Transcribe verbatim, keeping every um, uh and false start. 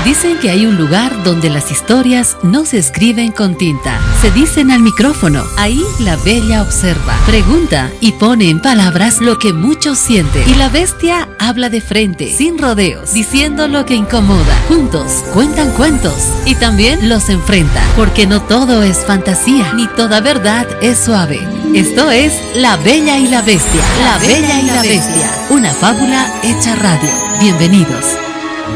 Dicen que hay un lugar donde las historias no se escriben con tinta, se dicen al micrófono. Ahí la bella observa, pregunta y pone en palabras lo que muchos sienten. Y la bestia habla de frente, sin rodeos, diciendo lo que incomoda. Juntos cuentan cuentos y también los enfrentan, porque no todo es fantasía, ni toda verdad es suave. Esto es La Bella y la Bestia. La Bella y la Bestia, una fábula hecha radio. Bienvenidos.